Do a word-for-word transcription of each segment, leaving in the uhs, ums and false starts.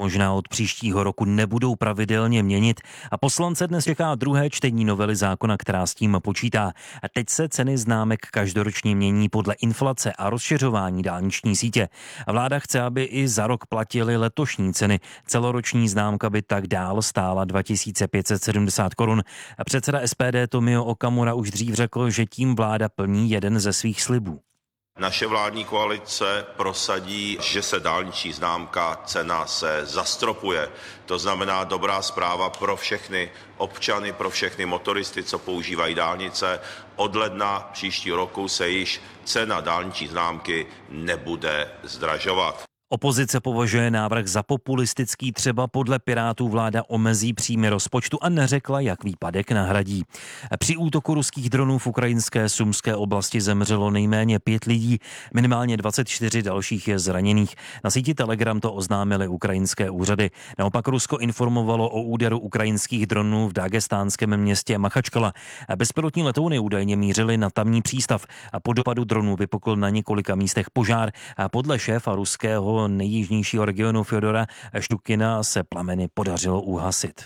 možná od příštího roku nebudou pravidelně měnit a poslance dnes čeká druhé čtení novely zákona, která s tím počítá. A teď se ceny známek každoročně mění podle inflace a rozšiřování dálniční sítě. A vláda chce, aby i za rok platily letošní ceny. Celoroční známka by tak dál stála dva tisíce pět set sedmdesát korun. A předseda S P D Tomio Okamura už dřív řekl, že tím vláda plní jeden ze svých slibů. Naše vládní koalice prosadí, že se dálniční známka cena se zastropuje. To znamená dobrá zpráva pro všechny občany, pro všechny motoristy, co používají dálnice. Od ledna příštího roku se již cena dálniční známky nebude zdražovat. Opozice považuje návrh za populistický, třeba podle Pirátů vláda omezí příjmy rozpočtu a neřekla, jak výpadek nahradí. Při útoku ruských dronů v ukrajinské Sumské oblasti zemřelo nejméně pět lidí, minimálně dvacet čtyři dalších je zraněných. Na síti Telegram to oznámily ukrajinské úřady. Naopak Rusko informovalo o úderu ukrajinských dronů v dagestánském městě Machačkala. Bezpilotní letouny údajně mířily na tamní přístav a po dopadu dronů vypukl na několika místech požár. A podle šéfa ruského nejjižnějšího regionu Fjodora Štukina se plameny podařilo uhasit.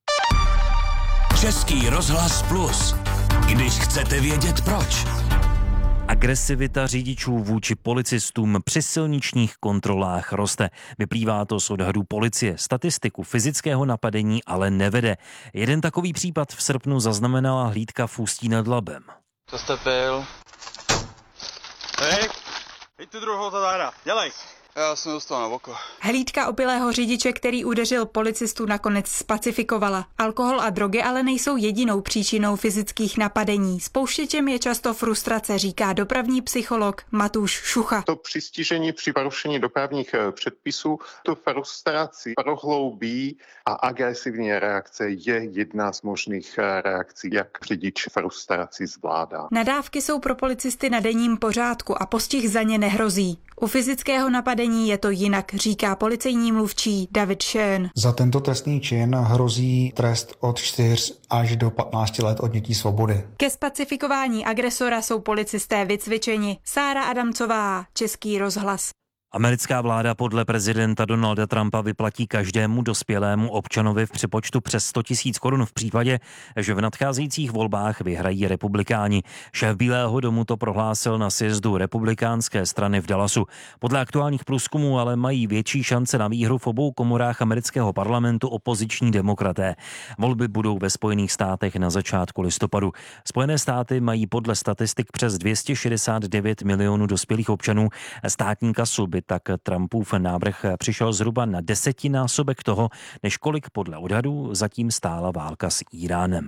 Český rozhlas Plus. Když chcete vědět proč. Agresivita řidičů vůči policistům při silničních kontrolách roste. Vyplývá to z odhadů policie. Statistiku fyzického napadení ale nevede. Jeden takový případ v srpnu zaznamenala hlídka v Ústí nad Labem. Co jste pil? Hej, jď tu druhou zadára, dělej. Já jsem dostal na oko. Hlídka opilého řidiče, který udeřil policistu, nakonec spacifikovala. Alkohol a drogy ale nejsou jedinou příčinou fyzických napadení. Spouštěčem je často frustrace, říká dopravní psycholog Matúš Šucha. To přistižení při porušení dopravních předpisů, to frustraci prohloubí a agresivní reakce je jedna z možných reakcí, jak řidič frustraci zvládá. Nadávky jsou pro policisty na denním pořádku a postih za ně nehrozí. U fyzického napadení je to jinak, říká policejní mluvčí David Schön. Za tento trestný čin hrozí trest od čtyř až do patnácti let odnětí svobody. Ke spacifikování agresora jsou policisté vycvičeni. Sára Adamcová, Český rozhlas. Americká vláda podle prezidenta Donalda Trumpa vyplatí každému dospělému občanovi v přepočtu přes sto tisíc korun v případě, že v nadcházejících volbách vyhrají republikáni. Šéf Bílého domu to prohlásil na sjezdu republikánské strany v Dallasu. Podle aktuálních průzkumů ale mají větší šance na výhru v obou komorách amerického parlamentu opoziční demokraté. Volby budou ve Spojených státech na začátku listopadu. Spojené státy mají podle statistik přes dvě stě šedesát devět milionů dospělých občanů. Státní kasu by tak Trumpův návrh přišel zhruba na desetinásobek toho, než kolik podle odhadů zatím stála válka s Íránem.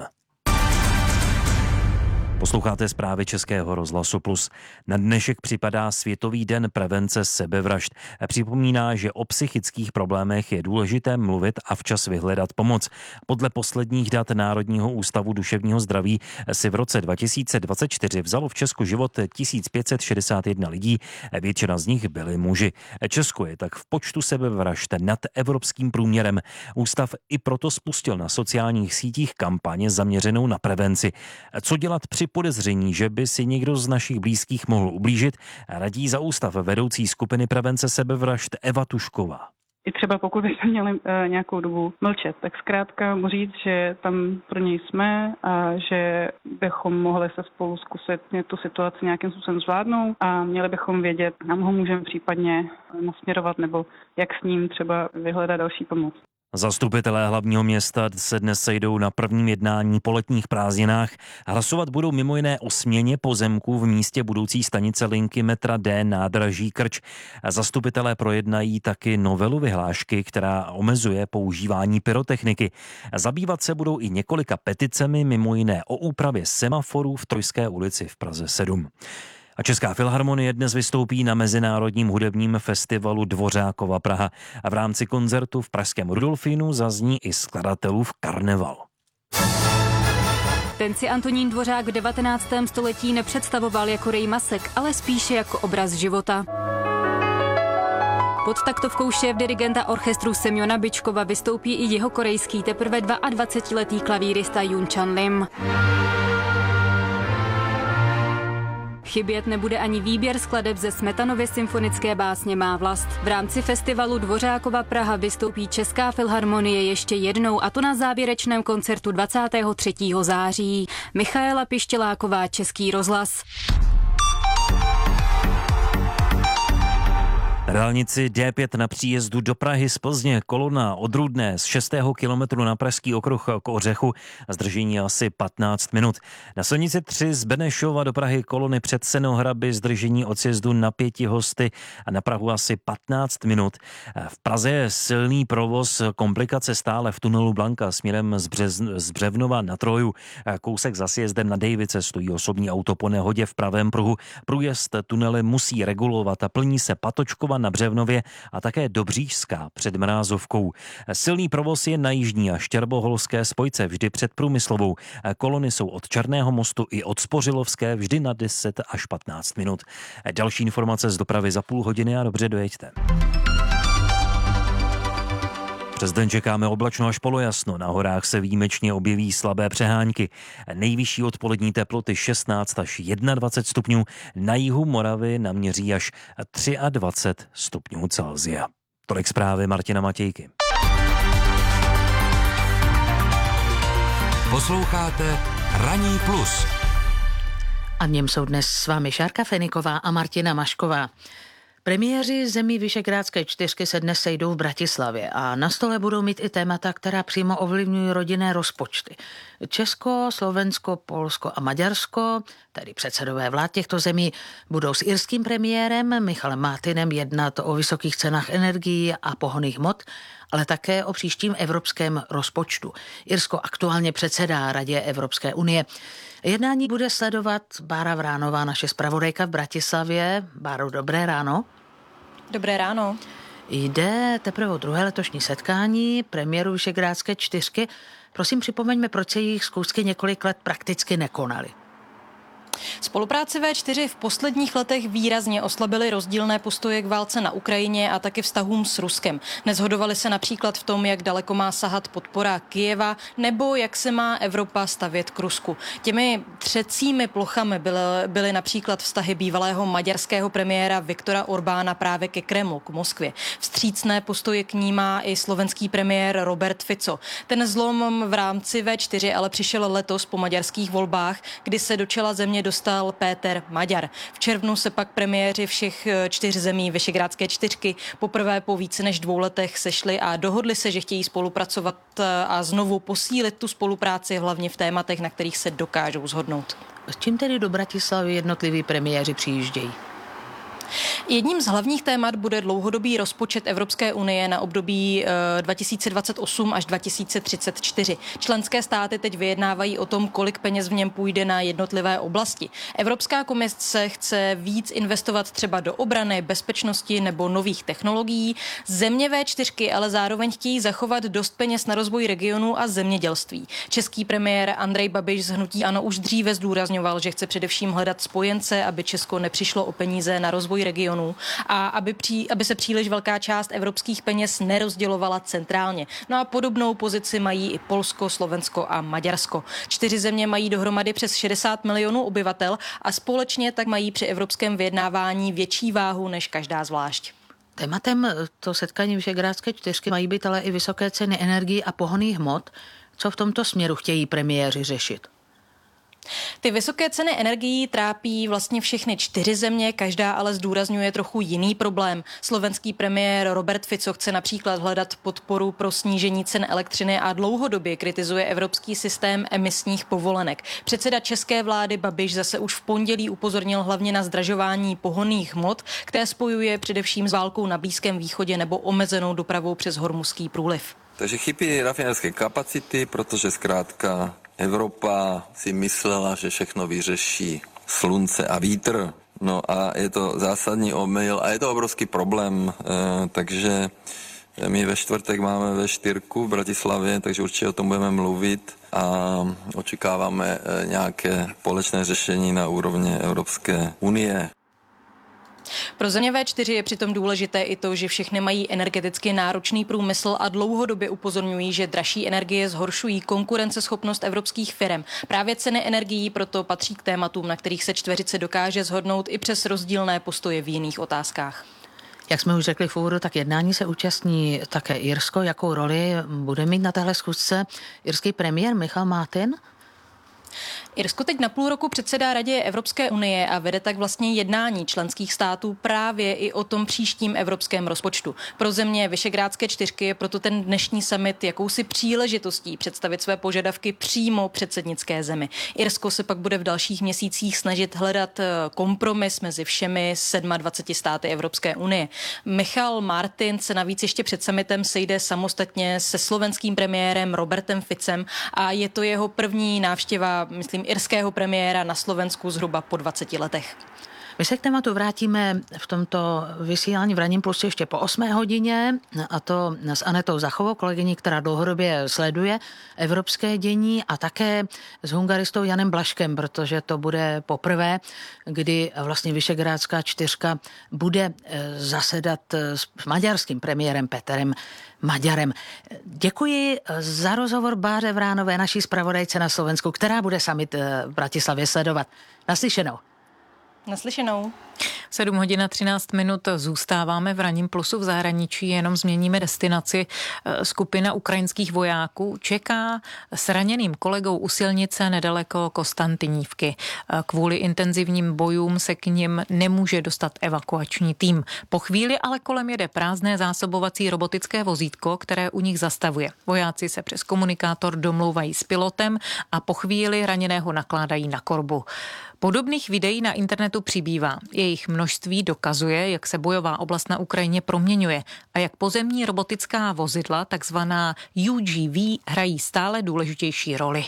Posloucháte zprávy Českého rozhlasu Plus. Na dnešek připadá Světový den prevence sebevražd. Připomíná, že o psychických problémech je důležité mluvit a včas vyhledat pomoc. Podle posledních dat Národního ústavu duševního zdraví si v roce dva tisíce dvacet čtyři vzalo v Česku život tisíc pět set šedesát jedna lidí, většina z nich byli muži. Česko je tak v počtu sebevražd nad evropským průměrem. Ústav i proto spustil na sociálních sítích kampaně zaměřenou na prevenci. Co dělat při podezření, že by si někdo z našich blízkých mohl ublížit, radí za ústav vedoucí skupiny prevence sebevražd Eva Tušková. I třeba pokud bychom měli e, nějakou dobu mlčet, tak zkrátka mu říct, že tam pro něj jsme a že bychom mohli se spolu zkusit tu situaci nějakým způsobem zvládnout a měli bychom vědět, kam ho můžeme případně nasměrovat nebo jak s ním třeba vyhledat další pomoc. Zastupitelé hlavního města se dnes sejdou na prvním jednání po letních prázdninách. Hlasovat budou mimo jiné o směně pozemků v místě budoucí stanice linky metra D nádraží Krč. Zastupitelé projednají taky novelu vyhlášky, která omezuje používání pyrotechniky. Zabývat se budou i několika peticemi, mimo jiné o úpravě semaforů v Trojské ulici v Praze sedm. A Česká filharmonie dnes vystoupí na Mezinárodním hudebním festivalu Dvořákova Praha a v rámci koncertu v pražském Rudolfínu zazní i skladatelův Karneval. Ten si Antonín Dvořák v devatenáctém století nepředstavoval jako rej masek, ale spíše jako obraz života. Pod taktovkou šéfdirigenta orchestru Semjona Byčkova vystoupí i jeho korejský teprve dvaadvacetiletý klavírista Jun Chan Lim. Chybět nebude ani výběr skladeb ze Smetanovy symfonické básně Má vlast. V rámci festivalu Dvořákova Praha vystoupí Česká filharmonie ještě jednou, a to na závěrečném koncertu dvacátého třetího září. Michaela Pištěláková, Český rozhlas. Na dálnici D pět na příjezdu do Prahy z Plzně kolona od Rudné z šestého kilometru na Pražský okruh k Ořechu a zdržení asi patnáct minut. Na silnici tři z Benešova do Prahy kolony před Senohraby zdržení od sjezdu na Pětihosty a na Prahu asi patnáct minut. V Praze je silný provoz, komplikace stále v tunelu Blanka směrem z, Břez, z Břevnova na Troju. Kousek za sjezdem na Dejvice stojí osobní auto po nehodě v pravém pruhu. Průjezd tunely musí regulovat a plní se Patočkova na Břevnově a také Dobřížská před Mrázovkou. Silný provoz je na jižní a štěrboholské spojce vždy před Průmyslovou. Kolony jsou od Černého mostu i od Spořilovské vždy na deset až patnáct minut. Další informace z dopravy za půl hodiny a dobře dojeďte. Přes den čekáme oblačno až polojasno. Na horách se výjimečně objeví slabé přehánky. Nejvyšší odpolední teploty šestnáct až dvacet jedna stupňů. Na jihu Moravy naměří až dvacet tři stupňů Celsia. Tolik zprávy Martina Matějky. Posloucháte Ranní plus. A v něm jsou dnes s vámi Šárka Feniková a Martina Mašková. Premiéři zemí Visegrádské čtyřky se dnes sejdou v Bratislavě a na stole budou mít i témata, která přímo ovlivňují rodinné rozpočty. Česko, Slovensko, Polsko a Maďarsko, tedy předsedové vlád těchto zemí, budou s irským premiérem Michalem Martinem jednat o vysokých cenách energií a pohonných hmot, ale také o příštím evropském rozpočtu. Irsko aktuálně předsedá Radě Evropské unie. Jednání bude sledovat Bára Vránová, naše zpravodajka v Bratislavě. Báro, dobré ráno. Dobré ráno. Jde teprve o druhé letošní setkání premiérů Visegrádské čtyřky. Prosím, připomeňme, proč se jejich schůzky několik let prakticky nekonaly. Spolupráci vé čtyři v posledních letech výrazně oslabily rozdílné postoje k válce na Ukrajině a taky vztahům s Ruskem. Neshodovali se například v tom, jak daleko má sahat podpora Kyjeva nebo jak se má Evropa stavět k Rusku. Těmi třecími plochami byly, byly například vztahy bývalého maďarského premiéra Viktora Orbána právě ke Kremlu, k Moskvě. Vstřícné postoje k ní má i slovenský premiér Robert Fico. Ten zlom v rámci vé čtyři ale přišel letos po maďarských volbách, kdy se do čela země dostal Péter Maďar. V červnu se pak premiéři všech čtyř zemí Visegrádské čtyřky poprvé po více než dvou letech sešli a dohodli se, že chtějí spolupracovat a znovu posílit tu spolupráci hlavně v tématech, na kterých se dokážou shodnout. S čím tedy do Bratislavy jednotliví premiéři přijíždějí? Jedním z hlavních témat bude dlouhodobý rozpočet Evropské unie na období dva tisíce dvacet osm až dva tisíce třicet čtyři. Členské státy teď vyjednávají o tom, kolik peněz v něm půjde na jednotlivé oblasti. Evropská komise chce víc investovat třeba do obrany, bezpečnosti nebo nových technologií. Země vé čtyřky ale zároveň chtějí zachovat dost peněz na rozvoj regionů a zemědělství. Český premiér Andrej Babiš z hnutí ANO už dříve zdůrazňoval, že chce především hledat spojence, aby Česko nepřišlo o peníze na rozvoj regionů a aby, pří, aby se příliš velká část evropských peněz nerozdělovala centrálně. No a podobnou pozici mají i Polsko, Slovensko a Maďarsko. Čtyři země mají dohromady přes šedesát milionů obyvatel a společně tak mají při evropském vyjednávání větší váhu než každá zvlášť. Tématem to setkání Visegrádské čtyřky mají být ale i vysoké ceny energií a pohonných hmot. Co v tomto směru chtějí premiéři řešit? Ty vysoké ceny energií trápí vlastně všechny čtyři země, každá ale zdůrazňuje trochu jiný problém. Slovenský premiér Robert Fico chce například hledat podporu pro snížení cen elektřiny a dlouhodobě kritizuje evropský systém emisních povolenek. Předseda české vlády Babiš zase už v pondělí upozornil hlavně na zdražování pohonných hmot, které spojuje především s válkou na Blízkém východě nebo omezenou dopravou přes Hormuzský průliv. Takže chybí rafinerské kapacity, protože zkrátka Evropa si myslela, že všechno vyřeší slunce a vítr. No a je to zásadní omyl a je to obrovský problém, e, takže my ve čtvrtek máme ve čtyřku v Bratislavě, takže určitě o tom budeme mluvit a očekáváme nějaké společné řešení na úrovni Evropské unie. Pro země vé čtyři je přitom důležité i to, že všechny mají energeticky náročný průmysl a dlouhodobě upozorňují, že dražší energie zhoršují konkurenceschopnost evropských firem. Právě ceny energií proto patří k tématům, na kterých se čtveřice dokáže shodnout i přes rozdílné postoje v jiných otázkách. Jak jsme už řekli v úvodu, tak jednání se účastní také Irsko. Jakou roli bude mít na téhle schůzce irský premiér Michal Martin? Irsko teď na půl roku předsedá Radě Evropské unie a vede tak vlastně jednání členských států právě i o tom příštím evropském rozpočtu. Pro země Visegrádské čtyřky je proto ten dnešní summit jakousi příležitostí představit své požadavky přímo předsednické zemi. Irsko se pak bude v dalších měsících snažit hledat kompromis mezi všemi dvaceti sedmi státy Evropské unie. Michal Martin se navíc ještě před summitem sejde samostatně se slovenským premiérem Robertem Ficem a je to jeho první návštěva, myslím, irského premiéra na Slovensku zhruba po dvaceti letech. My se k tématu vrátíme v tomto vysílání v Ranním plusu ještě po osmé hodině, a to s Anetou Zachovou, kolegyní, která dlouhodobě sleduje evropské dění, a také s hungaristou Janem Blaškem, protože to bude poprvé, kdy vlastně Visegrádská čtyřka bude zasedat s maďarským premiérem Peterem Maďarem. Děkuji za rozhovor Báře Vránové, naší zpravodajce na Slovensku, která bude summit v Bratislavě sledovat. Naslyšenou. Naslyšenou. sedm hodin a třináct minut zůstáváme v Ranním plusu v zahraničí, jenom změníme destinaci. Skupina ukrajinských vojáků čeká s raněným kolegou u silnice nedaleko Konstantinívky. Kvůli intenzivním bojům se k nim nemůže dostat evakuační tým. Po chvíli ale kolem jede prázdné zásobovací robotické vozítko, které u nich zastavuje. Vojáci se přes komunikátor domlouvají s pilotem a po chvíli raněného nakládají na korbu. Podobných videí na internetu přibývá. Jejich množství dokazuje, jak se bojová oblast na Ukrajině proměňuje a jak pozemní robotická vozidla, takzvaná U G V, hrají stále důležitější roli.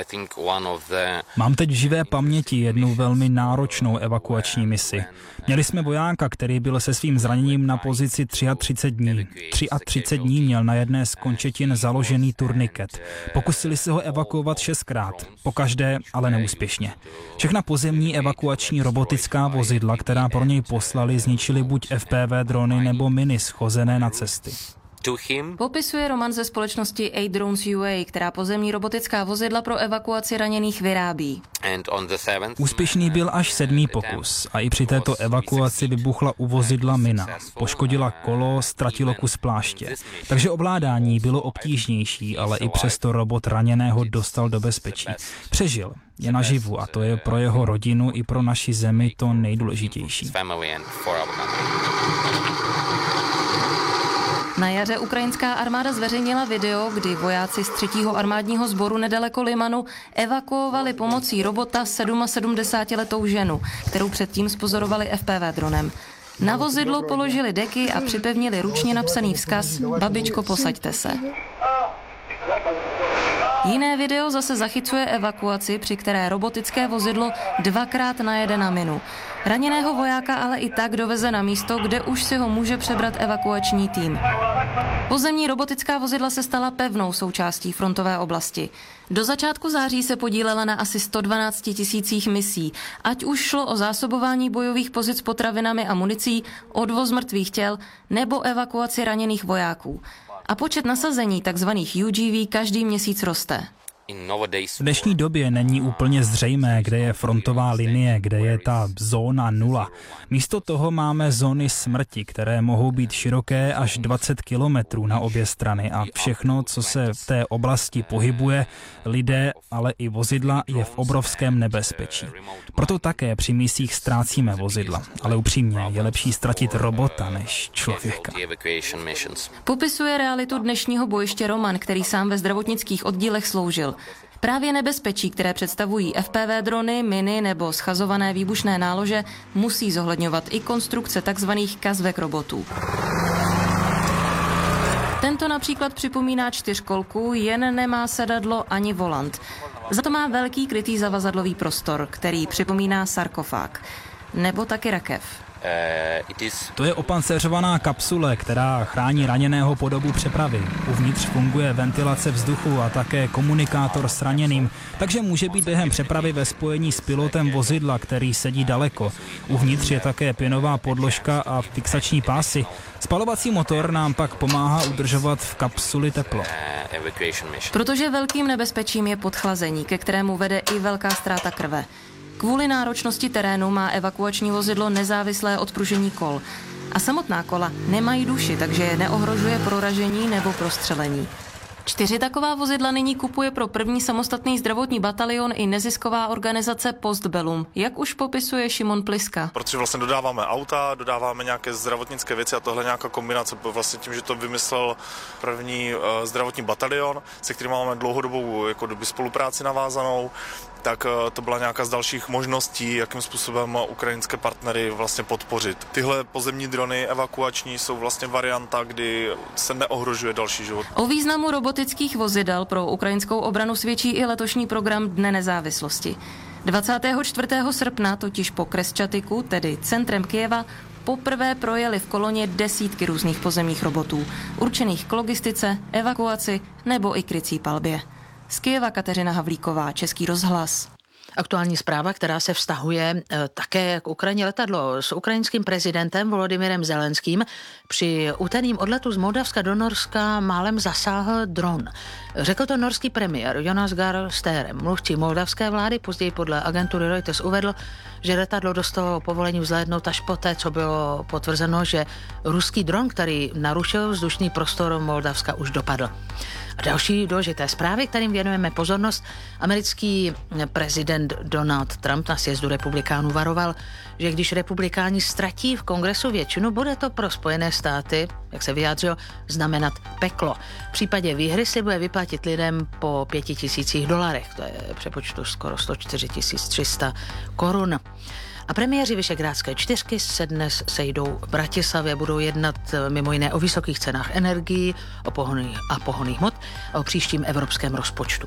Mám teď v živé paměti jednu velmi náročnou evakuační misi. Měli jsme vojáka, který byl se svým zraněním na pozici třicet tři dní. třicet tři dní měl na jedné z končetin založený turniket. Pokusili se ho evakuovat šestkrát, pokaždé ale neúspěšně. Všechna pozemní evakuační robotická vozidla, která pro něj poslali, zničili buď F P V drony nebo miny schozené na cesty. Popisuje Roman ze společnosti A-Drones U A, která pozemní robotická vozidla pro evakuaci raněných vyrábí. Úspěšný byl až sedmý pokus a i při této evakuaci vybuchla u vozidla mina. Poškodila kolo, ztratilo kus pláště. Takže ovládání bylo obtížnější, ale i přesto robot raněného dostal do bezpečí. Přežil, je naživu a to je pro jeho rodinu i pro naši zemi to nejdůležitější. Na jaře ukrajinská armáda zveřejnila video, kdy vojáci z třetího armádního sboru nedaleko Limanu evakuovali pomocí robota sedmdesátletou ženu, kterou předtím spozorovali F P V dronem. Na vozidlo položili deky a připevnili ručně napsaný vzkaz "Babičko, posaďte se". Jiné video zase zachycuje evakuaci, při které robotické vozidlo dvakrát najede na minu. Raněného vojáka ale i tak doveze na místo, kde už si ho může přebrat evakuační tým. Pozemní robotická vozidla se stala pevnou součástí frontové oblasti. Do začátku září se podílela na asi sto dvanáct tisících misí, ať už šlo o zásobování bojových pozic potravinami a municí, odvoz mrtvých těl nebo evakuaci raněných vojáků. A počet nasazení tzv. U G V každý měsíc roste. V dnešní době není úplně zřejmé, kde je frontová linie, kde je ta zóna nula. Místo toho máme zóny smrti, které mohou být široké až dvacet kilometrů na obě strany a všechno, co se v té oblasti pohybuje, lidé, ale i vozidla, je v obrovském nebezpečí. Proto také při misích ztrácíme vozidla, ale upřímně je lepší ztratit robota než člověka. Popisuje realitu dnešního bojiště Roman, který sám ve zdravotnických oddílech sloužil. Právě nebezpečí, které představují F P V drony, miny nebo schazované výbušné nálože, musí zohledňovat i konstrukce tzv. Kazvek robotů. Tento například připomíná čtyřkolku, jen nemá sedadlo ani volant. Za to má velký krytý zavazadlový prostor, který připomíná sarkofág. nebo taky rakev. To je opanceřovaná kapsule, která chrání raněného po dobu přepravy. Uvnitř funguje ventilace vzduchu a také komunikátor s raněným, takže může být během přepravy ve spojení s pilotem vozidla, který sedí daleko. Uvnitř je také pěnová podložka a fixační pásy. Spalovací motor nám pak pomáhá udržovat v kapsuli teplo. Protože velkým nebezpečím je podchlazení, ke kterému vede i velká ztráta krve. Kvůli náročnosti terénu má evakuační vozidlo nezávislé odpružení kol. A samotná kola nemají duši, takže je neohrožuje proražení nebo prostřelení. Čtyři taková vozidla nyní kupuje pro první samostatný zdravotní batalion i nezisková organizace Postbellum, jak už popisuje Šimon Pliska. Protože vlastně dodáváme auta, dodáváme nějaké zdravotnické věci a tohle nějaká kombinace vlastně tím, že to vymyslel první uh, zdravotní batalion, se kterým máme dlouhodobou jako doby spolupráci navázanou, tak uh, to byla nějaká z dalších možností, jakým způsobem ukrajinské partnery vlastně podpořit. Tyhle pozemní drony evakuační jsou vlastně varianta, kdy se neohrožuje další život. O významu robotických vozidel pro ukrajinskou obranu svědčí i letošní program Dne nezávislosti. dvacátého čtvrtého srpna totiž po Kresčatiku, tedy centrem Kyjeva, poprvé projeli v koloně desítky různých pozemních robotů, určených k logistice, evakuaci nebo i krycí palbě. Z Kyjeva Kateřina Havlíková, Český rozhlas. Aktuální zpráva, která se vztahuje e, také k Ukrajině. Letadlo s ukrajinským prezidentem Volodymyrem Zelenským při úterním odletu z Moldavska do Norska málem zasáhl dron. Řekl to norský premiér Jonas Gahr Støre. Mluvčí moldavské vlády později podle agentury Reuters uvedl, že letadlo dostalo povolení vzlétnout až poté, co bylo potvrzeno, že ruský dron, který narušil vzdušný prostor Moldavska, už dopadl. A další důležité zprávy, kterým věnujeme pozornost. Americký prezident Donald Trump na sjezdu republikánů varoval, že když republikáni ztratí v kongresu většinu, bude to pro Spojené státy, jak se vyjádřil, znamenat peklo. V případě výhry si bude vyplatit lidem po pěti tisících dolarech, to je přepočtu skoro sto čtyři tisíce tři sta korun. A premiéři Visegrádské čtyřky se dnes sejdou v Bratislavě, budou jednat mimo jiné o vysokých cenách energií o pohonných a pohonných hmot a o příštím evropském rozpočtu.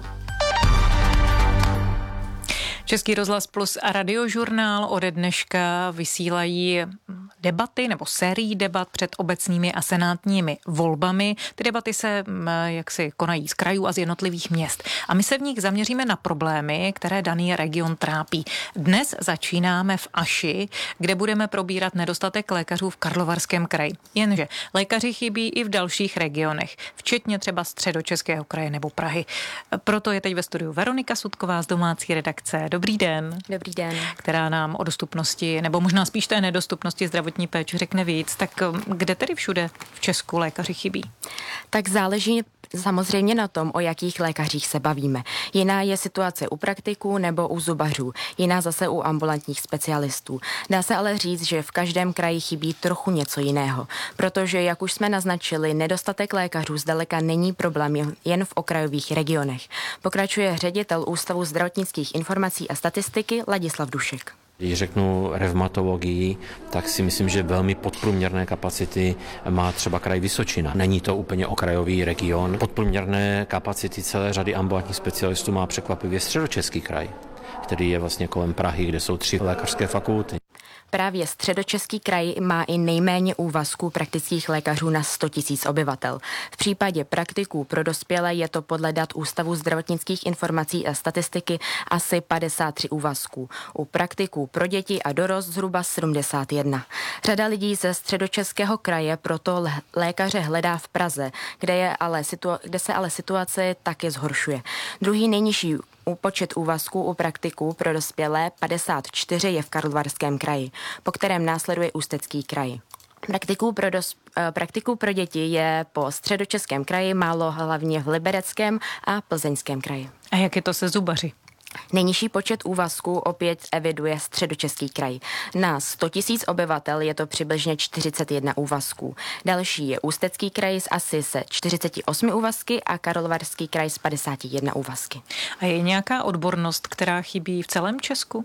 Český rozhlas Plus a Radiožurnál ode dneška vysílají debaty nebo sérii debat před obecními a senátními volbami. Ty debaty se jaksi konají z krajů a z jednotlivých měst. A my se v nich zaměříme na problémy, které daný region trápí. Dnes začínáme v Aši, kde budeme probírat nedostatek lékařů v Karlovarském kraji. Jenže lékaři chybí i v dalších regionech, včetně třeba Středočeského kraje nebo Prahy. Proto je teď ve studiu Veronika Sudková z domácí redakce. Dobrý den. Dobrý den. Která nám o dostupnosti, nebo možná spíš té nedostupnosti zdravotní péče řekne víc. Tak kde tedy všude v Česku lékaři chybí? Tak záleží samozřejmě na tom, o jakých lékařích se bavíme. Jiná je situace u praktiků nebo u zubařů, jiná zase u ambulantních specialistů. Dá se ale říct, že v každém kraji chybí trochu něco jiného, protože, jak už jsme naznačili, nedostatek lékařů zdaleka není problém jen v okrajových regionech. Pokračuje ředitel Ústavu zdravotnických informací a statistiky Ladislav Dušek. Když řeknu revmatologii, tak si myslím, že velmi podprůměrné kapacity má třeba kraj Vysočina. Není to úplně okrajový region. Podprůměrné kapacity celé řady ambulantních specialistů má překvapivě Středočeský kraj, který je vlastně kolem Prahy, kde jsou tři lékařské fakulty. Právě Středočeský kraj má i nejméně úvazků praktických lékařů na sto tisíc obyvatel. V případě praktiků pro dospělé je to podle dat Ústavu zdravotnických informací a statistiky asi padesát tři úvazků. U praktiků pro děti a dorost zhruba sedmdesát jedna. Řada lidí ze Středočeského kraje proto lékaře hledá v Praze, kde, je ale situa- kde se ale situace taky zhoršuje. Druhý nejnižší počet úvazků u praktiků pro dospělé padesát čtyři je v Karlovarském kraji, po kterém následuje Ústecký kraj. Praktiků pro, dos, praktiků pro děti je po Středočeském kraji málo, hlavně v Libereckém a Plzeňském kraji. A jak je to se zubaři? Nejnižší počet úvazků opět eviduje Středočeský kraj. Na sto tisíc obyvatel je to přibližně čtyřicet jedna úvazků. Další je Ústecký kraj s asi se čtyřiceti osmi úvazky a Karlovarský kraj s padesáti jedna úvazky. A je nějaká odbornost, která chybí v celém Česku?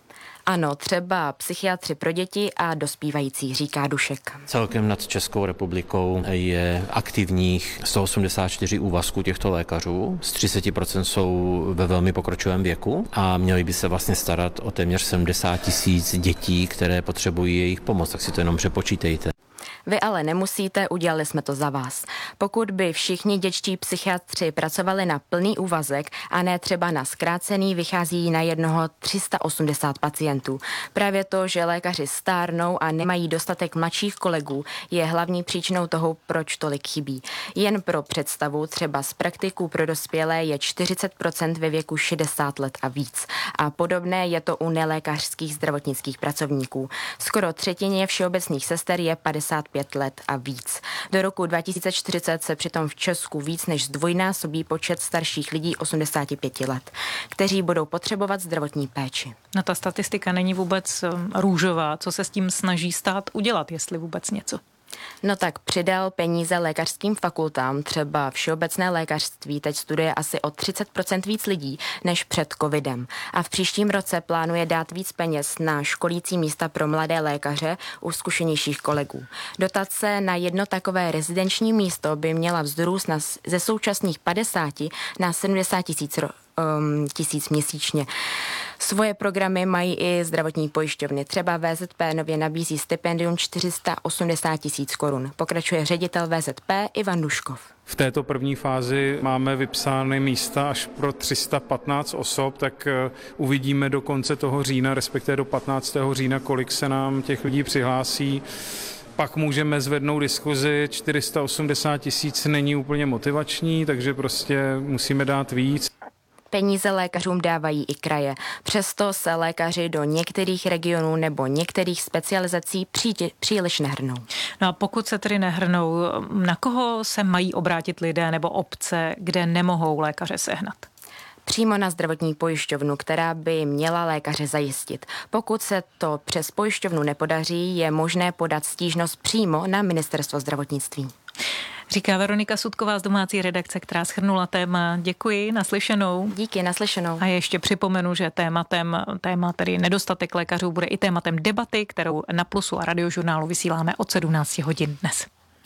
Ano, třeba psychiatři pro děti a dospívající, říká Dušek. Celkem nad Českou republikou je aktivních sto osmdesát čtyři úvazků těchto lékařů. Z třicet procent jsou ve velmi pokročilém věku a měli by se vlastně starat o téměř sedmdesát tisíc dětí, které potřebují jejich pomoc. Tak si to jenom přepočítejte. Vy ale nemusíte, udělali jsme to za vás. Pokud by všichni dětští psychiatři pracovali na plný úvazek a ne třeba na zkrácený, vychází na jednoho tři sta osmdesát pacientů. Právě to, že lékaři stárnou a nemají dostatek mladších kolegů, je hlavní příčinou toho, proč tolik chybí. Jen pro představu, třeba z praktiků pro dospělé je čtyřicet procent ve věku šedesát let a víc. A podobné je to u nelékařských zdravotnických pracovníků. Skoro třetině všeobecných sester je padesát pět let a víc. Do roku dva tisíce čtyřicet se přitom v Česku víc než zdvojnásobí počet starších lidí osmdesát pět let, kteří budou potřebovat zdravotní péči. No, ta statistika není vůbec růžová. Co se s tím snaží stát udělat, jestli vůbec něco? No tak přidal peníze lékařským fakultám, třeba všeobecné lékařství teď studuje asi o třicet procent víc lidí než před covidem. A v příštím roce plánuje dát víc peněz na školící místa pro mladé lékaře u zkušenějších kolegů. Dotace na jedno takové rezidenční místo by měla vzrůst na, ze současných padesáti na sedmdesát tisíc ro, um, tisíc měsíčně. Svoje programy mají i zdravotní pojišťovny. Třeba V Z P nově nabízí stipendium čtyři sta osmdesát tisíc korun. Pokračuje ředitel V Z P Ivan Duškov. V této první fázi máme vypsány místa až pro tři sta patnáct osob, tak uvidíme do konce toho října, respektive do patnáctého října, kolik se nám těch lidí přihlásí. Pak můžeme zvednout diskuzi, čtyři sta osmdesát tisíc není úplně motivační, takže prostě musíme dát víc. Peníze lékařům dávají i kraje. Přesto se lékaři do některých regionů nebo některých specializací pří, příliš nehrnou. No a pokud se tedy nehrnou, na koho se mají obrátit lidé nebo obce, kde nemohou lékaře sehnat? Přímo na zdravotní pojišťovnu, která by měla lékaře zajistit. Pokud se to přes pojišťovnu nepodaří, je možné podat stížnost přímo na Ministerstvo zdravotnictví. Říká Veronika Sudková z domácí redakce, která shrnula téma. Děkuji, naslyšenou. Díky, naslyšenou. A ještě připomenu, že tématem, téma tedy nedostatek lékařů bude i tématem debaty, kterou na Plusu a Radiožurnálu vysíláme od sedmnáct hodin dnes.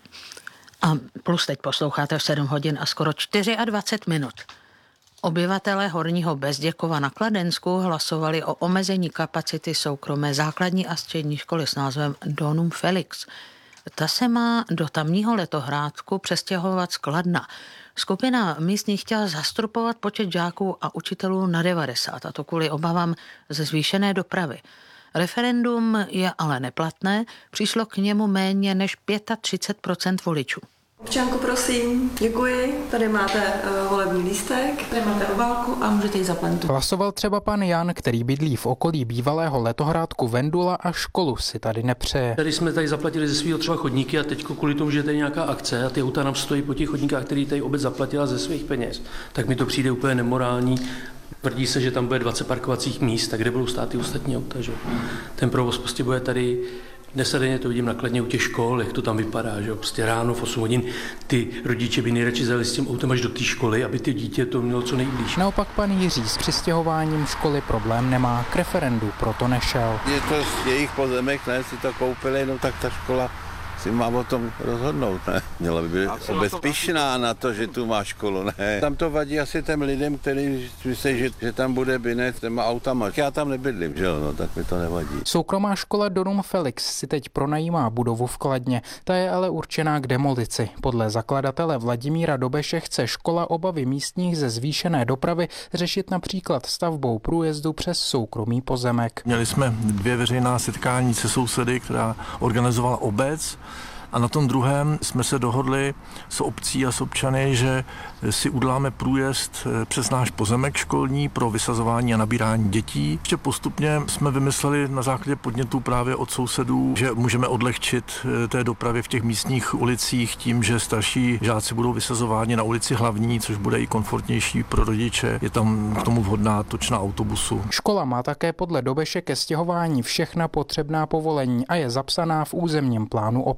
A Plus teď posloucháte v sedm hodin a skoro dvacet čtyři minut. Obyvatelé Horního Bezděkova na Kladensku hlasovali o omezení kapacity soukromé základní a střední školy s názvem Donum Felix. Ta se má do tamního letohrádku přestěhovat z Kladna. Skupina místních chtěla zastropovat počet žáků a učitelů na devadesát, a to kvůli obavám ze zvýšené dopravy. Referendum je ale neplatné, přišlo k němu méně než třicet pět procent voličů. Občanku, prosím, děkuji. Tady máte uh, volební lístek, tady máte obálku a můžete ji zaplenit. Hlasoval třeba pan Jan, který bydlí v okolí bývalého letohrádku Vendula a školu si tady nepřeje. Tady jsme tady zaplatili ze svého třeba chodníky a teď kvůli tomu, že je tady nějaká akce a ty auta nám stojí po těch chodníkách, který tady obec zaplatila ze svých peněz, tak mi to přijde úplně nemorální. Tvrdí se, že tam bude dvacet parkovacích míst, tak kde budou stát ty ostatní auta, že? Ten provoz prostě bude tady. Dnes a denně to vidím nakladně u těch škol, jak to tam vypadá, že jo, prostě ráno v osm hodin ty rodiče by nejradši zajeli s tím autem až do té školy, aby ty dítě to mělo co nejblíž. Naopak pan Jiří s přistěhováním školy problém nemá, k referendu proto nešel. Je to jejich pozemek, ne, si to koupili, no tak ta škola si má o tom rozhodnout, ne? Měla by být vůbec pyšná na to, že tu má školu, ne? Tam to vadí asi těm lidem, kteří myslí, že, že tam bude binec těma autama. Já tam nebydlím, že jo, no, tak mi to nevadí. Soukromá škola Donum Felix si teď pronajímá budovu v Kladně, ta je ale určená k demolici. Podle zakladatele Vladimíra Dobeše chce škola obavy místních ze zvýšené dopravy řešit například stavbou průjezdu přes soukromý pozemek. Měli jsme dvě veřejná setkání se sousedy, která organizovala obec. A na tom druhém jsme se dohodli s obcí a s občany, že si uděláme průjezd přes náš pozemek školní pro vysazování a nabírání dětí. Ještě postupně jsme vymysleli na základě podnětů právě od sousedů, že můžeme odlehčit té dopravy v těch místních ulicích tím, že starší žáci budou vysazováni na ulici Hlavní, což bude i komfortnější pro rodiče. Je tam k tomu vhodná točna autobusu. Škola má také podle Dobeše ke stěhování všechna potřebná povolení a je zapsaná v územním plánu obce.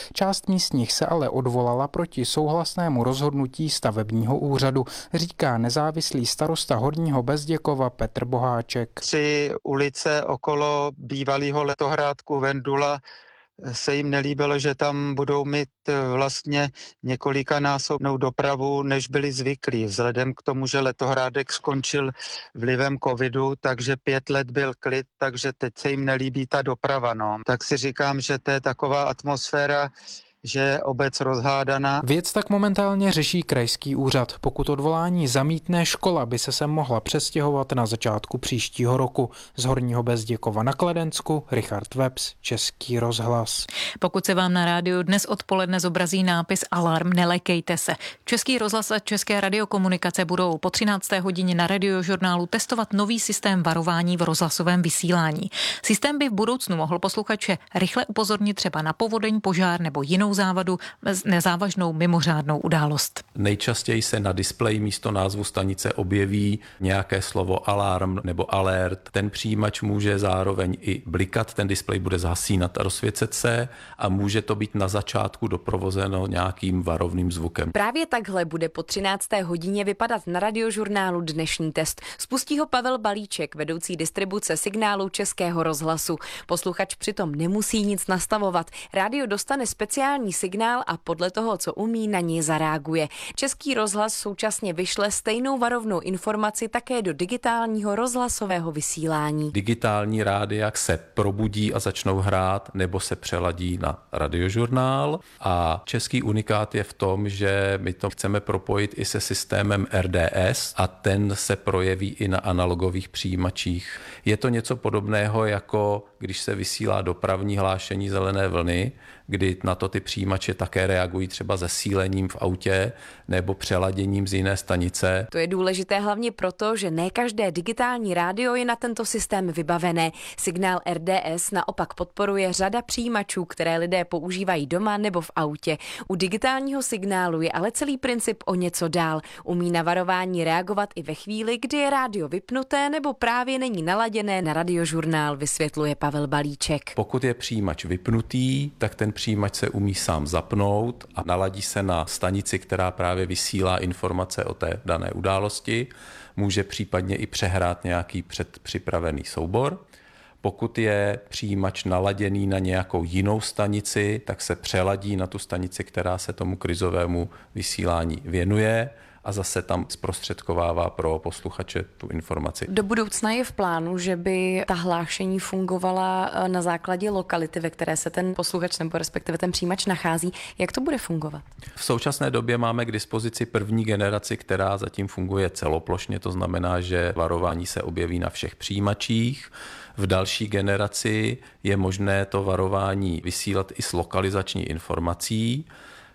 Část místních se ale odvolala proti souhlasnému rozhodnutí stavebního úřadu, říká nezávislý starosta Horního Bezděkova Petr Boháček. Tři ulice okolo bývalého letohrádku Vendula se jim nelíbilo, že tam budou mít vlastně několikanásobnou dopravu, než byli zvyklí. Vzhledem k tomu, že letohrádek skončil vlivem covidu, takže pět let byl klid, takže teď se jim nelíbí ta doprava. No. Tak si říkám, že to je taková atmosféra, že je obec rozhádaná. Věc tak momentálně řeší krajský úřad. Pokud odvolání zamítne, škola by se sem mohla přestěhovat na začátku příštího roku. Z Horního Bezděkova na Kladensku, Richard Webs, Český rozhlas. Pokud se vám na rádiu dnes odpoledne zobrazí nápis Alarm, nelekejte se. Český rozhlas a České radiokomunikace budou po třinácté hodině na Radiožurnálu testovat nový systém varování v rozhlasovém vysílání. Systém by v budoucnu mohl posluchače rychle upozornit třeba na povodeň, požár nebo jinou závadu, nezávažnou mimořádnou událost. Nejčastěji se na displeji místo názvu stanice objeví nějaké slovo alarm nebo alert. Ten přijímač může zároveň i blikat, ten displej bude zhasínat a rozsvěcet se a může to být na začátku doprovozeno nějakým varovným zvukem. Právě takhle bude po třinácté hodině vypadat na Radiožurnálu dnešní test. Spustí ho Pavel Balíček, vedoucí distribuce signálu Českého rozhlasu. Posluchač přitom nemusí nic nastavovat. Rádio dostane speciální signál a podle toho, co umí, na něj zareaguje. Český rozhlas současně vyšle stejnou varovnou informaci také do digitálního rozhlasového vysílání. Digitální rádia se probudí a začnou hrát nebo se přeladí na Radiožurnál a český unikát je v tom, že my to chceme propojit i se systémem R D S a ten se projeví i na analogových přijímačích. Je to něco podobného, jako když se vysílá dopravní hlášení zelené vlny, kdy na to ty přijímače také reagují třeba zesílením v autě nebo přeladěním z jiné stanice. To je důležité hlavně proto, že ne každé digitální rádio je na tento systém vybavené. Signál R D S naopak podporuje řada přijímačů, které lidé používají doma nebo v autě. U digitálního signálu je ale celý princip o něco dál. Umí na varování reagovat i ve chvíli, kdy je rádio vypnuté nebo právě není naladěné na Radiožurnál, vysvětluje Pavel Balíček. Pokud je přijímač vypnutý, tak ten přijímač se umí sám zapnout a naladí se na stanici, která právě vysílá informace o té dané události. Může případně i přehrát nějaký předpřipravený soubor. Pokud je přijímač naladěný na nějakou jinou stanici, tak se přeladí na tu stanici, která se tomu krizovému vysílání věnuje a zase tam zprostředkovává pro posluchače tu informaci. Do budoucna je v plánu, že by ta hlášení fungovala na základě lokality, ve které se ten posluchač nebo respektive ten přijímač nachází. Jak to bude fungovat? V současné době máme k dispozici první generaci, která zatím funguje celoplošně, to znamená, že varování se objeví na všech přijímačích. V další generaci je možné to varování vysílat i s lokalizační informací,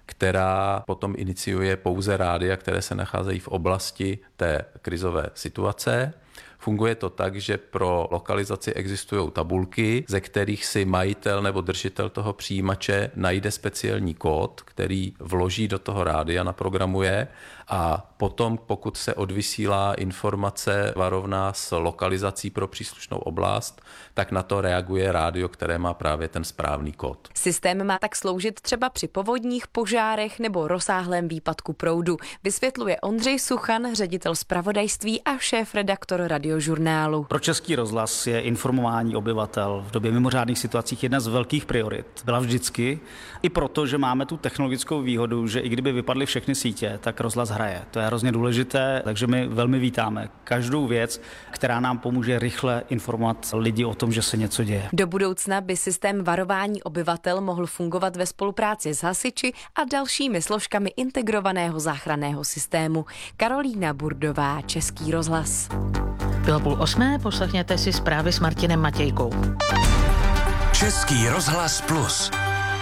která potom iniciuje pouze rádia, které se nacházejí v oblasti té krizové situace. Funguje to tak, že pro lokalizaci existují tabulky, ze kterých si majitel nebo držitel toho přijímače najde speciální kód, který vloží do toho rádia, naprogramuje a potom, pokud se odvysílá informace varovná s lokalizací pro příslušnou oblast, tak na to reaguje rádio, které má právě ten správný kód. Systém má tak sloužit třeba při povodních, požárech nebo rozsáhlém výpadku proudu, vysvětluje Ondřej Suchan, ředitel zpravodajství a šéf-redaktor Radiožurnálu. Pro Český rozhlas je informování obyvatel v době mimořádných situacích jedna z velkých priorit. Byla vždycky, i proto, že máme tu technologickou výhodu, že i kdyby vypadly všechny sítě, tak rozhlas hraje. To je hrozně důležité, takže my velmi vítáme každou věc, která nám pomůže rychle informovat lidi o tom, že se něco děje. Do budoucna by systém varování obyvatel mohl fungovat ve spolupráci s hasiči a dalšími složkami integrovaného záchranného systému. Karolína Burdová, Český rozhlas. Bylo půl osmé, poslechněte si zprávy s Martinem Matějkou. Český rozhlas plus.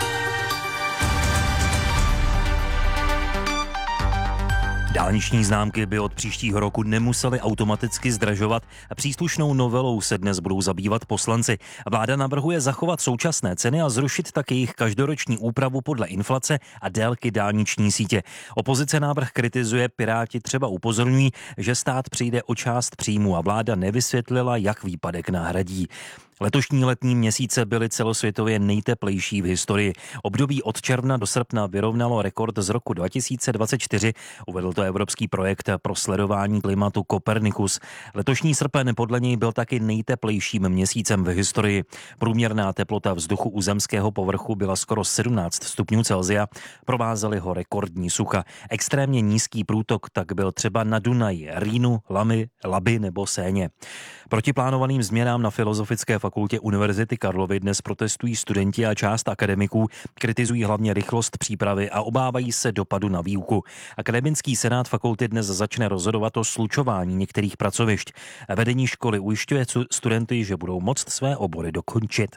Dálniční známky by od příštího roku nemusely automaticky zdražovat a příslušnou novelou se dnes budou zabývat poslanci. Vláda navrhuje zachovat současné ceny a zrušit tak jejich každoroční úpravu podle inflace a délky dálniční sítě. Opozice návrh kritizuje, Piráti třeba upozorňují, že stát přijde o část příjmu a vláda nevysvětlila, jak výpadek nahradí. Letošní letní měsíce byly celosvětově nejteplejší v historii. Období od června do srpna vyrovnalo rekord z roku dva tisíce dvacet čtyři, uvedl to evropský projekt pro sledování klimatu Copernicus. Letošní srpen podle něj byl taky nejteplejším měsícem v historii. Průměrná teplota vzduchu u zemského povrchu byla skoro sedmnáct stupňů Celsia, provázely ho rekordní sucha. Extrémně nízký průtok tak byl třeba na Dunaji, Rýnu, Lamy, Labi nebo Séně. Proti plánovaným změnám na Filozofické fakultě Univerzity Karlovy dnes protestují studenti a část akademiků, kritizují hlavně rychlost přípravy a obávají se dopadu na výuku. Akademický senát fakulty dnes začne rozhodovat o slučování některých pracovišť. Vedení školy ujišťuje studenty, že budou moct své obory dokončit.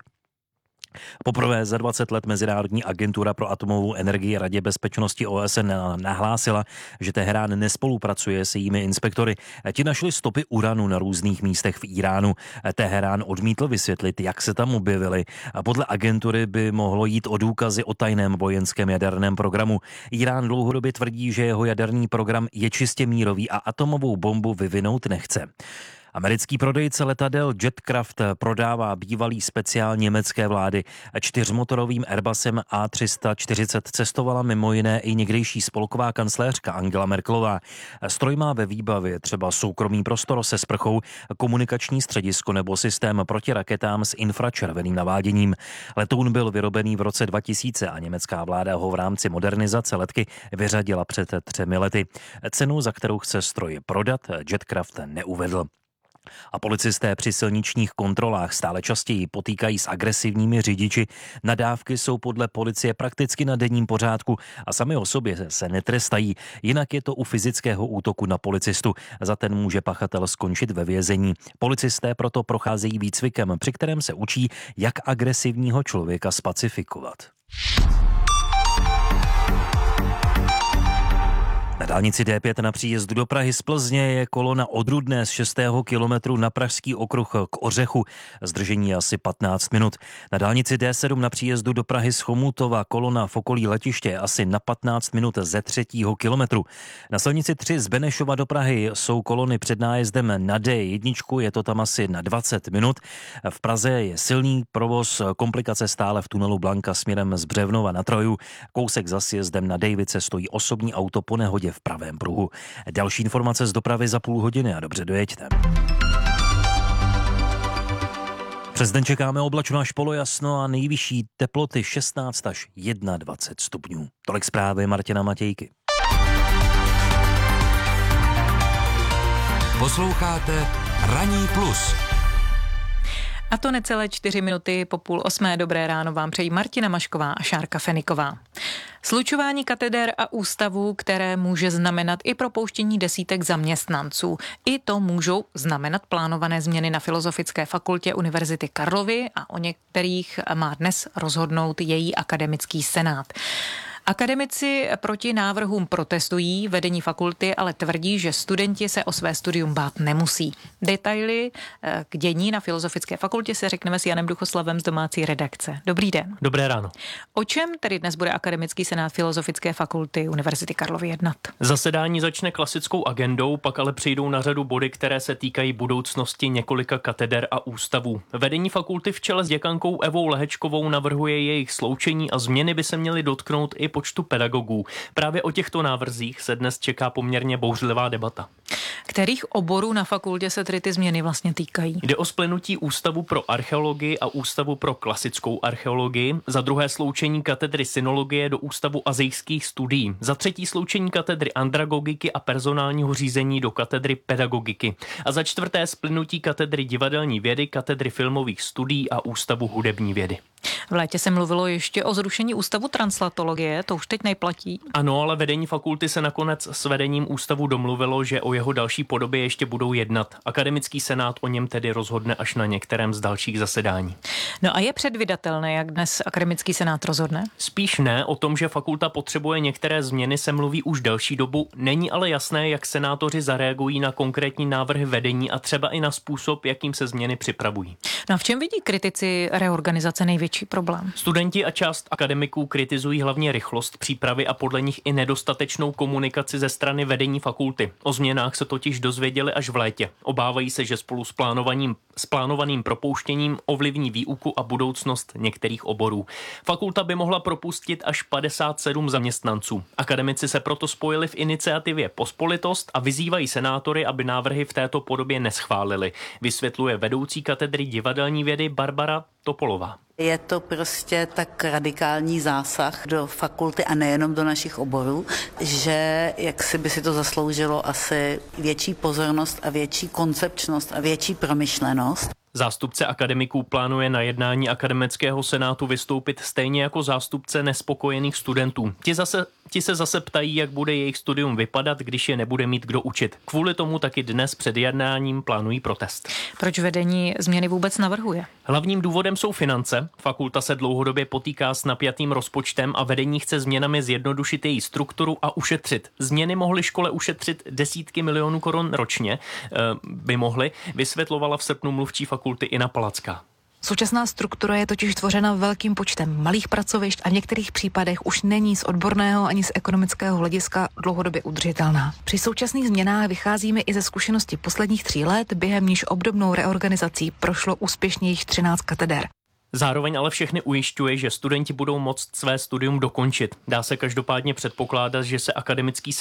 Poprvé za dvacet let Mezinárodní agentura pro atomovou energii Radě bezpečnosti O S N nahlásila, že Teherán nespolupracuje se jejími inspektory. Ti našli stopy uranu na různých místech v Iránu. Teherán odmítl vysvětlit, jak se tam objevily. Podle agentury by mohlo jít o důkazy o tajném vojenském jaderném programu. Irán dlouhodobě tvrdí, že jeho jaderný program je čistě mírový a atomovou bombu vyvinout nechce. Americký prodejce letadel Jetcraft prodává bývalý speciál německé vlády. Čtyřmotorovým Airbusem A tři sta čtyřicet cestovala mimo jiné i někdejší spolková kancléřka Angela Merkelová. Stroj má ve výbavě třeba soukromý prostor se sprchou, komunikační středisko nebo systém proti raketám s infračerveným naváděním. Letoun byl vyrobený v roce dva tisíce a německá vláda ho v rámci modernizace letky vyřadila před třemi lety. Cenu, za kterou chce stroj prodat, Jetcraft neuvedl. A policisté při silničních kontrolách stále častěji potýkají s agresivními řidiči. Nadávky jsou podle policie prakticky na denním pořádku a sami o sobě se netrestají. Jinak je to u fyzického útoku na policistu. Za ten může pachatel skončit ve vězení. Policisté proto procházejí výcvikem, při kterém se učí, jak agresivního člověka spacifikovat. Na dálnici D pět na příjezdu do Prahy z Plzně je kolona od Rudné z šestého kilometru na pražský okruh k Ořechu. Zdržení je asi patnáct minut. Na dálnici D sedm na příjezdu do Prahy z Chomutova kolona v okolí letiště je asi na patnáct minut ze třetího kilometru. Na silnici tři z Benešova do Prahy jsou kolony před nájezdem na D jedna, je to tam asi na dvacet minut. V Praze je silný provoz, komplikace stále v tunelu Blanka směrem z Břevnova na Troju. Kousek za sjezdem na Dejvice stojí osobní auto po nehodě v pravém pruhu. Další informace z dopravy za půl hodiny a dobře dojeďte. Přes den čekáme oblačno až polojasno a nejvyšší teploty šestnáct až dvacet jedna stupňů. Tolik zprávy Martina Matějky. Posloucháte Ranní plus. A to necelé čtyři minuty po půl osmé. Dobré ráno vám přejí Martina Mašková a Šárka Feniková. Slučování kateder a ústavů, které může znamenat i propouštění desítek zaměstnanců. I to můžou znamenat plánované změny na Filozofické fakultě Univerzity Karlovy a o některých má dnes rozhodnout její akademický senát. Akademici proti návrhům protestují, vedení fakulty ale tvrdí, že studenti se o své studium bát nemusí. Detaily k dění na Filozofické fakultě se řekneme s Janem Duchoslavem z domácí redakce. Dobrý den. Dobré ráno. O čem tedy dnes bude akademický senát Filozofické fakulty Univerzity Karlovy jednat? Zasedání začne klasickou agendou, pak ale přijdou na řadu body, které se týkají budoucnosti několika kateder a ústavů. Vedení fakulty v čele s děkankou Evou Lehečkovou navrhuje jejich sloučení a změny by se měly dotknout i počtu pedagogů. Právě o těchto návrzích se dnes čeká poměrně bouřlivá debata. Kterých oborů na fakultě se tedy ty změny vlastně týkají? Jde o splynutí Ústavu pro archeologii a Ústavu pro klasickou archeologii, za druhé sloučení katedry synologie do Ústavu azijských studií, za třetí sloučení katedry andragogiky a personálního řízení do katedry pedagogiky a za čtvrté splynutí katedry divadelní vědy, katedry filmových studií a Ústavu hudební vědy. V létě se mluvilo ještě o zrušení ústavu translatologie, to už teď neplatí. Ano, ale vedení fakulty se nakonec s vedením ústavu domluvilo, že o jeho další podobě ještě budou jednat. Akademický senát o něm tedy rozhodne až na některém z dalších zasedání. No a je předvídatelné, jak dnes akademický senát rozhodne? Spíš ne, o tom, že fakulta potřebuje některé změny, se mluví už delší dobu. Není ale jasné, jak senátoři zareagují na konkrétní návrhy vedení a třeba i na způsob, jakým se změny připravují. No a v čem vidí kritici reorganizace největší problém? problém? Studenti a část akademiků kritizují hlavně rychlost přípravy a podle nich i nedostatečnou komunikaci ze strany vedení fakulty. O změnách se totiž dozvěděli až v létě. Obávají se, že spolu s plánovaným, s plánovaným propouštěním ovlivní výuku a budoucnost některých oborů. Fakulta by mohla propustit až padesát sedm zaměstnanců. Akademici se proto spojili v iniciativě Pospolitost a vyzývají senátory, aby návrhy v této podobě neschválili. Vysvětluje vedoucí katedry divadelní vědy Barbara Topolová. Je to prostě tak radikální zásah do fakulty a nejenom do našich oborů, že jak si by si to zasloužilo asi větší pozornost a větší koncepčnost a větší promyšlenost. Zástupce akademiků plánuje na jednání akademického senátu vystoupit stejně jako zástupce nespokojených studentů. Ti, zase, ti se zase ptají, jak bude jejich studium vypadat, když je nebude mít kdo učit. Kvůli tomu taky dnes před jednáním plánují protest. Proč vedení změny vůbec navrhuje? Hlavním důvodem jsou finance. Fakulta se dlouhodobě potýká s napjatým rozpočtem a vedení chce změnami zjednodušit její strukturu a ušetřit. Změny mohly škole ušetřit desítky milionů korun ročně, by mohly, vysvětlovala v srpnu mluvčí fakulty Ina Palacká. Současná struktura je totiž tvořena velkým počtem malých pracovišť a v některých případech už není z odborného ani z ekonomického hlediska dlouhodobě udržitelná. Při současných změnách vycházíme i ze zkušenosti posledních tří let, během níž obdobnou reorganizací prošlo úspěšně již třináct kateder. Zároveň ale všechny ujišťuje, že studenti budou moct své studium dokončit. Dá se každopádně předpokládat, že se akademický